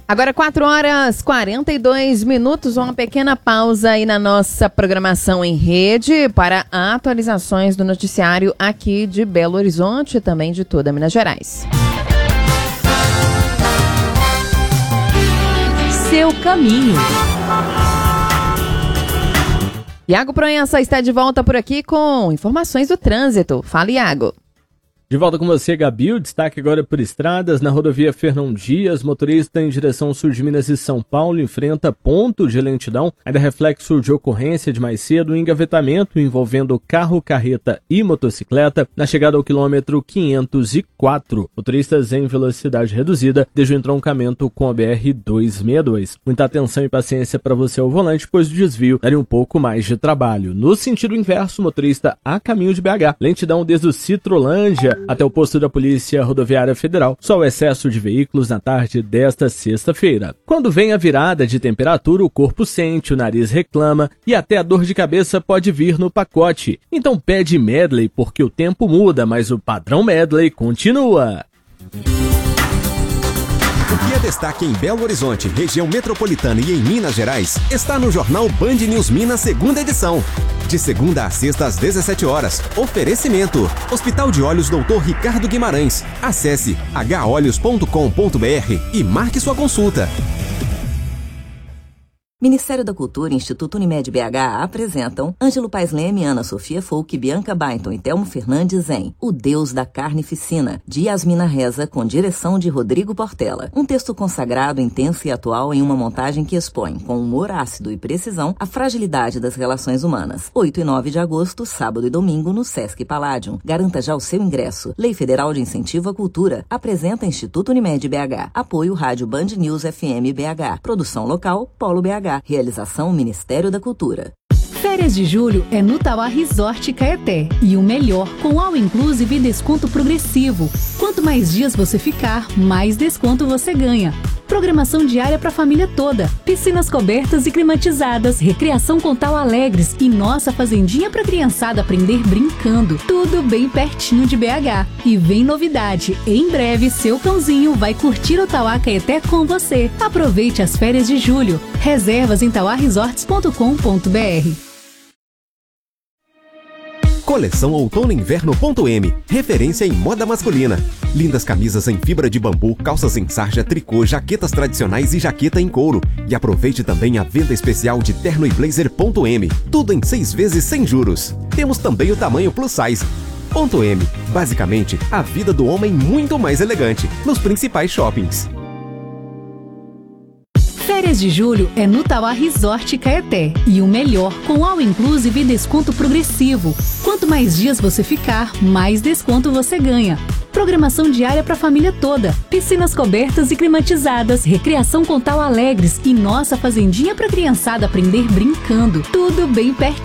Agora 4h42, uma pequena pausa aí na nossa programação em rede para atualizações do noticiário aqui de Belo Horizonte e também de toda Minas Gerais. Seu caminho. Iago Proença está de volta por aqui com informações do trânsito. Fala, Iago. De volta com você, Gabi. O destaque agora por estradas. Na rodovia Fernão Dias, motorista em direção sul de Minas e São Paulo enfrenta ponto de lentidão, ainda reflexo de ocorrência de mais cedo, engavetamento envolvendo carro, carreta e motocicleta na chegada ao quilômetro 504. Motoristas em velocidade reduzida desde o entroncamento com a BR-262. Muita atenção e paciência para você ao volante, pois o desvio daria um pouco mais de trabalho. No sentido inverso, motorista a caminho de BH. Lentidão desde o Citrolândia até o posto da Polícia Rodoviária Federal. Só o excesso de veículos na tarde desta sexta-feira. Quando vem a virada de temperatura, o corpo sente, o nariz reclama e até a dor de cabeça pode vir no pacote. Então pede Medley, porque o tempo muda, mas o padrão Medley continua. O que é destaque em Belo Horizonte, região metropolitana e em Minas Gerais está no jornal Band News Minas, segunda edição. De segunda a sexta às 17 horas. Oferecimento: Hospital de Olhos Dr. Ricardo Guimarães. Acesse holhos.com.br e marque sua consulta. Ministério da Cultura e Instituto Unimed BH apresentam Ângelo Paes Leme, Ana Sofia Folk, Bianca Bainton e Telmo Fernandes em O Deus da Carnificina, de Yasmina Reza, com direção de Rodrigo Portela. Um texto consagrado, intenso e atual em uma montagem que expõe, com humor ácido e precisão, a fragilidade das relações humanas. 8 e 9 de agosto, sábado e domingo, no Sesc Palladium. Garanta já o seu ingresso. Lei Federal de Incentivo à Cultura. Apresenta Instituto Unimed BH. Apoio Rádio Band News FM BH. Produção local, Polo BH. Realização Ministério da Cultura. Férias de julho é no Tauá Resort Caeté. E o melhor, com all inclusive e desconto progressivo. Quanto mais dias você ficar, mais desconto você ganha. Programação diária para a família toda. Piscinas cobertas e climatizadas, recreação com Tauá Alegres e nossa fazendinha para criançada aprender brincando. Tudo bem pertinho de BH. E vem novidade, em breve seu cãozinho vai curtir o Tauá Caeté com você. Aproveite as férias de julho. Reservas em tauaresorts.com.br. Coleção Outono Inverno.m, referência em moda masculina. Lindas camisas em fibra de bambu, calças em sarja, tricô, jaquetas tradicionais e jaqueta em couro. E aproveite também a venda especial de terno e blazer.m, tudo em 6 vezes sem juros. Temos também o tamanho plus size. .m, basicamente, a vida do homem muito mais elegante, nos principais shoppings. Férias de julho é no Tauá Resort Caeté. E o melhor, com all inclusive e desconto progressivo. Quanto mais dias você ficar, mais desconto você ganha. Programação diária para a família toda. Piscinas cobertas e climatizadas, recreação com Tauá Alegres e nossa fazendinha para criançada aprender brincando. Tudo bem pertinho